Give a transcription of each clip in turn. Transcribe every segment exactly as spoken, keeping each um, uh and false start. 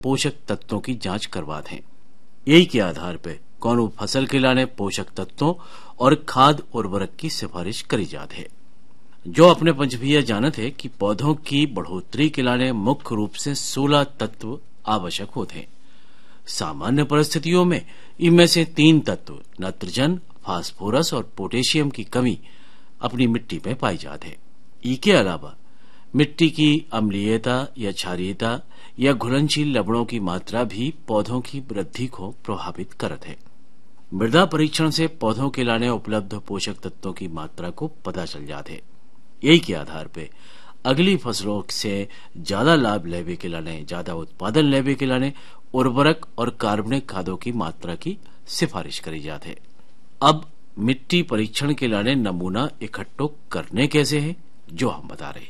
पोषक तत्वों की जांच करवा दें। यही के आधार पर कौन फसल के लाने पोषक तत्वों और खाद उर्वरक की सिफारिश करी जाती है। जो अपने पंचभैया जानत है कि पौधों की बढ़ोतरी के लाने मुख्य रूप से सोलह तत्व आवश्यक होते हैं। सामान्य परिस्थितियों में इनमें से तीन तत्व नाइट्रोजन, फास्फोरस और पोटेशियम की कमी अपनी मिट्टी में पाई जाती है। इसके अलावा मिट्टी की अम्लीयता या क्षारीयता या घुलनशील लवणों की मात्रा भी पौधों की वृद्धि को प्रभावित करत है। मृदा परीक्षण से पौधों के लाने उपलब्ध पोषक तत्वों की मात्रा को पता चल जाते है। यही के आधार पे अगली फसलों से ज्यादा लाभ लेवे के लाने, ज्यादा उत्पादन लेवे के लाने उर्वरक और कार्बनिक खादों की मात्रा की सिफारिश करी जाती है। अब मिट्टी परीक्षण के लाने नमूना इकट्ठो करने कैसे है, जो हम बता रहे।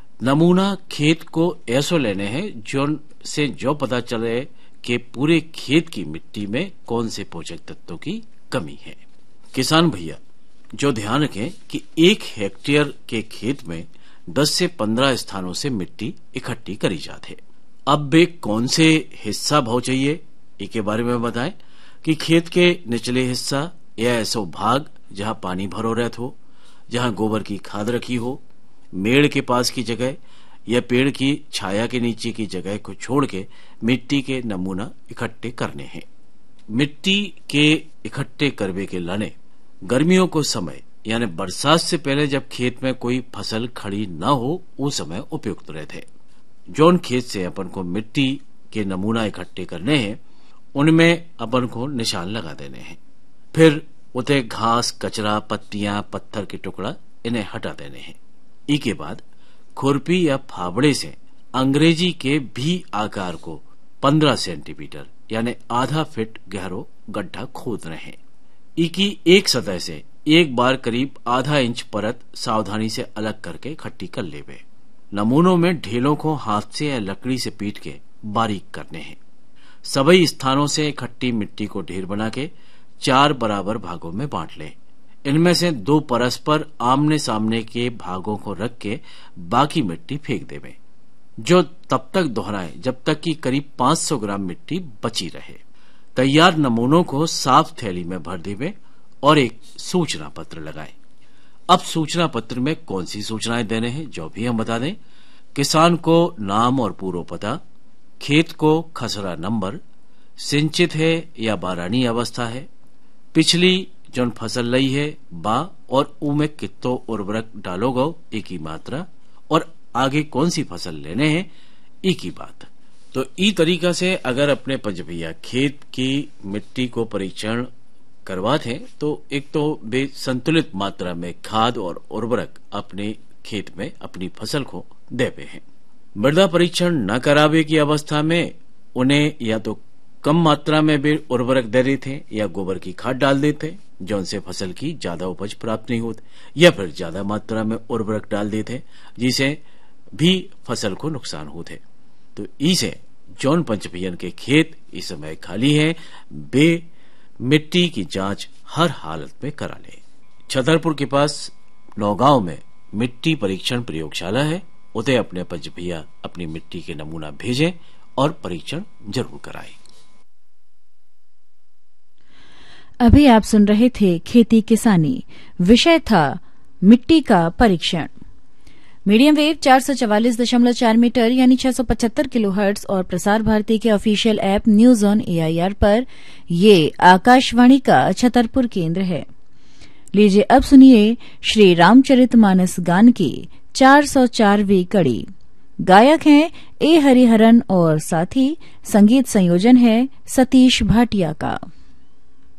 नमूना खेत को ऐसो लेने हैं जो से जो पता चले कि पूरे खेत की मिट्टी में कौन से पोषक तत्वों की कमी है। किसान भैया जो ध्यान रखें कि एक हेक्टेयर के खेत में दस से पंद्रह स्थानों से मिट्टी इकट्ठी करी जाती है। अब वे कौन से हिस्सा भाव चाहिए इसके बारे में बताएं कि खेत के निचले हिस्सा या ऐसो भाग जहां पानी भरो रहत हो, जहां गोबर की खाद रखी हो, मेड़ के पास की जगह या पेड़ की छाया के नीचे की जगह को छोड़ के मिट्टी के नमूना इकट्ठे करने हैं। मिट्टी के इकट्ठे करवे के लाने गर्मियों को समय यानी बरसात से पहले जब खेत में कोई फसल खड़ी न हो उस समय उपयुक्त रहते। जौन खेत से अपन को मिट्टी के नमूना इकट्ठे करने हैं उनमें अपन को निशान लगा देने हैं। फिर उते घास, कचरा, पत्तियां, पत्थर के टुकड़ा इन्हें हटा देने हैं। इसके बाद खुरपी या फावड़े से अंग्रेजी के भी आकार को पंद्रह सेंटीमीटर यानी आधा फीट गहरो गड्ढा खोद रहे हैं। इसकी एक सतह से एक बार करीब आधा इंच परत सावधानी से अलग करके इकट्ठी कर लेवे। नमूनों में ढेलों को हाथ से या लकड़ी से पीट के बारीक करने हैं। सभी स्थानों से इकट्ठी मिट्टी को ढेर बना के चार बराबर भागों में बांट लें। इनमें से दो परस्पर आमने सामने के भागों को रख के बाकी मिट्टी फेंक देवें, जो तब तक दोहराएं जब तक कि करीब पाँच सौ ग्राम मिट्टी बची रहे। तैयार नमूनों को साफ थैली में भर देवें और एक सूचना पत्र लगाएं। अब सूचना पत्र में कौन सी सूचनाएं देने हैं जो भी हम बता दें। किसान को नाम और पूरा पता, खेत को खसरा नंबर, सिंचित है या बारानी अवस्था है, पिछली जौन फसल लई है बा और उमें कितो उर्वरक डालोगो एक ही मात्रा और आगे कौन सी फसल लेने हैं एक ही बात। तो ई तरीका से अगर अपने पंचभैया खेत की मिट्टी को परीक्षण करवाते हैं तो एक तो वे संतुलित मात्रा में खाद और उर्वरक अपने खेत में अपनी फसल को देते हैं। मृदा परीक्षण न करावे की अवस्था में उन्हें या तो कम मात्रा में भी उर्वरक दे रहे थे या गोबर की खाद डाल देते जो उनसे फसल की ज्यादा उपज प्राप्त नहीं होती, या फिर ज्यादा मात्रा में उर्वरक डाल देते जिसे भी फसल को नुकसान होते। तो इसे जौन पंचभैयन के खेत इस समय खाली है वे मिट्टी की जांच हर हालत में करा ले। छतरपुर के पास नौगांव में मिट्टी परीक्षण प्रयोगशाला है, उसे अपने पंचभैया अपनी मिट्टी के नमूना भेजें और परीक्षण जरूर कराएं। अभी आप सुन रहे थे खेती किसानी, विषय था मिट्टी का परीक्षण। मीडियम वेव चार सौ चवालीस दशमलव चार मीटर यानी छह सौ पचहत्तर किलो हर्ट्ज और प्रसार भारती के official app news on AIR पर ये आकाशवाणी का छतरपुर केंद्र है। लीजिए अब सुनिए श्री रामचरितमानस गान की चार सौ चारवीं कड़ी। गायक हैं ए हरिहरन और साथ ही संगीत संयोजन है सतीश भाटिया का।